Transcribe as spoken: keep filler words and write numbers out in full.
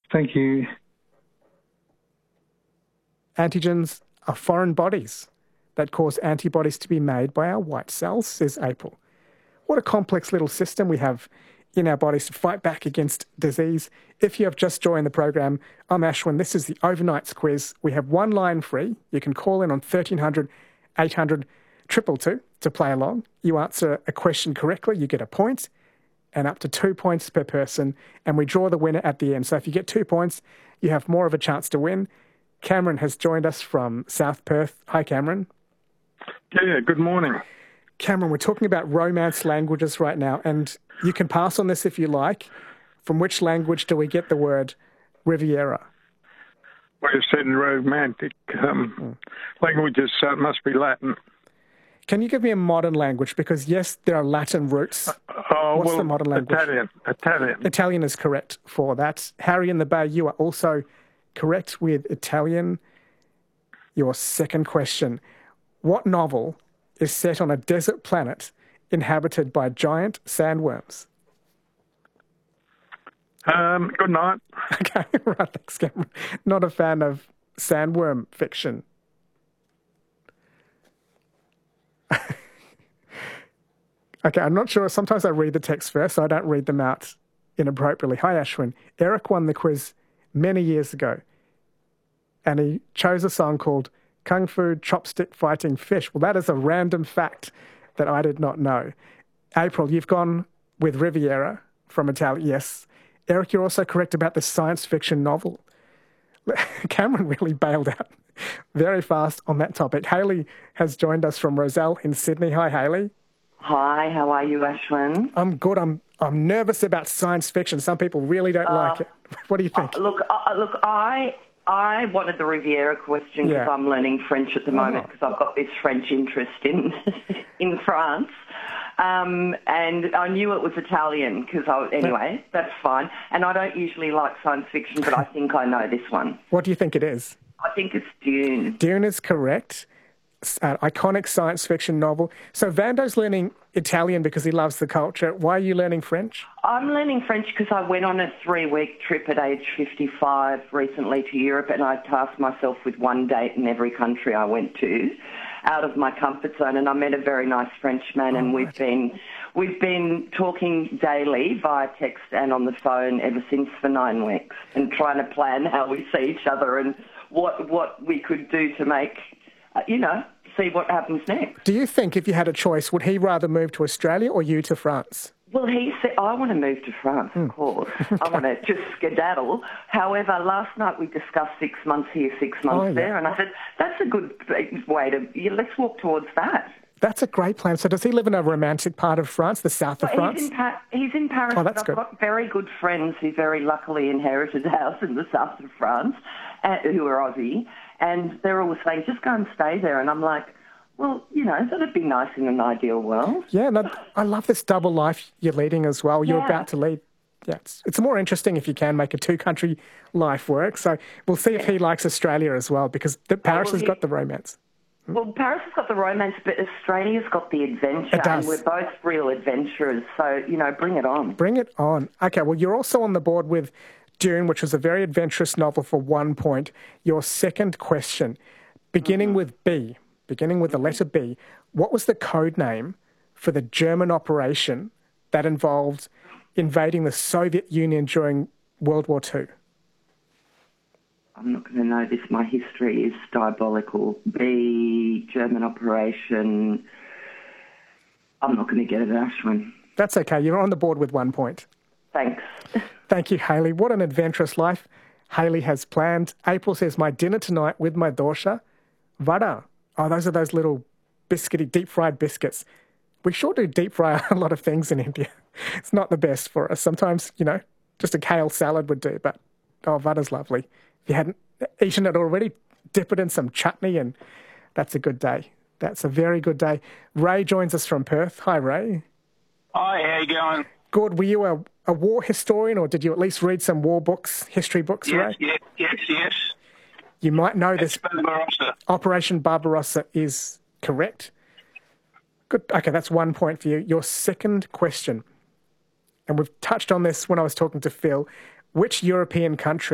Thank you. Antigens are foreign bodies that cause antibodies to be made by our white cells, says April. What a complex little system we have in our bodies to fight back against disease. If you have just joined the program, I'm Ashwin. This is the Overnights quiz. We have one line free. You can call in on thirteen hundred, eight hundred, two two two to play along. You answer a question correctly, you get a point, and up to two points per person, and we draw the winner at the end. So if you get two points, you have more of a chance to win. Cameron has joined us from South Perth. Hi, Cameron. Yeah, good morning. Cameron, we're talking about Romance languages right now, and you can pass on this if you like. From which language do we get the word Riviera? Well, you said romantic um, mm. languages, so it must be Latin. Can you give me a modern language? Because, yes, there are Latin roots. Uh, oh, What's well, the modern language? Italian. Italian. Italian is correct for that. Harry in the Bay, you are also correct with Italian. Your second question. What novel is set on a desert planet inhabited by giant sandworms? Um, good night. Okay, right, thanks, Cameron. Not a fan of sandworm fiction. Okay, I'm not sure. Sometimes I read the text first, so I don't read them out inappropriately. Hi, Ashwin. Eric won the quiz many years ago, and he chose a song called Kung Fu Chopstick Fighting Fish. Well, that is a random fact that I did not know. April, you've gone with Riviera from Italy. Yes. Eric, you're also correct about the science fiction novel. Cameron really bailed out very fast on that topic. Hayley has joined us from Roselle in Sydney. Hi, Hayley. Hi, how are you, Ashwin? I'm good. I'm I'm nervous about science fiction. Some people really don't uh, like it. What do you think? Uh, look, uh, look, I I wanted the Riviera question because yeah. I'm learning French at the moment because oh. I've got this French interest in in France. Um, and I knew it was Italian because I anyway, that's fine. And I don't usually like science fiction, but I think I know this one. What do you think it is? I think it's Dune. Dune is correct. An iconic science fiction novel. So Vando's learning Italian because he loves the culture. Why are you learning French? I'm learning French because I went on a three-week trip at age fifty-five recently to Europe, and I tasked myself with one date in every country I went to, out of my comfort zone. And I met a very nice Frenchman, and oh, we've right. been we've been talking daily via text and on the phone ever since for nine weeks, and trying to plan how we see each other and what what we could do to make. Uh, you know, see what happens next. Do you think if you had a choice, would he rather move to Australia or you to France? Well, he said, I want to move to France, of mm. course. Okay. I want to just skedaddle. However, last night we discussed six months here, six months oh, yeah. there, and I said, that's a good way to, yeah, let's walk towards that. That's a great plan. So does he live in a romantic part of France, the south well, of France? He's in, pa- he's in Paris. Oh, that's I've good. got very good friends who very luckily inherited a house in the south of France, uh, who are Aussie, and they're all saying, just go and stay there. And I'm like, well, you know, that'd be nice in an ideal world. Yeah, no, I love this double life you're leading as well. You're yeah. about to lead. Yeah, it's, it's more interesting if you can make a two-country life work. So we'll see if he likes Australia as well, because the, Paris oh, well, has he, got the romance. Well, Paris has got the romance, but Australia's got the adventure. It does. And we're both real adventurers. So, you know, bring it on. Bring it on. Okay, well, you're also on the board with Dune, which was a very adventurous novel for one point. Your second question, beginning mm-hmm. with B, beginning with the letter B, what was the code name for the German operation that involved invading the Soviet Union during World War Two? I'm not going to know this. My history is diabolical. B, German operation. I'm not going to get it, Ashwin. That's okay. You're on the board with one point. Thanks. Thank you, Hayley. What an adventurous life Hayley has planned. April says, my dinner tonight with my dosha, vada. Oh, those are those little biscuity, deep-fried biscuits. We sure do deep-fry a lot of things in India. It's not the best for us. Sometimes, you know, just a kale salad would do, but, oh, vada's lovely. If you hadn't eaten it already, dip it in some chutney, and that's a good day. That's a very good day. Ray joins us from Perth. Hi, Ray. Hi, how you going? Good. Were you a, a war historian, or did you at least read some war books, history books, yes, Ray? Yes, yes, yes. You might know it's this. Barbarossa. Operation Barbarossa is correct. Good. Okay, that's one point for you. Your second question, and we've touched on this when I was talking to Phil, which European country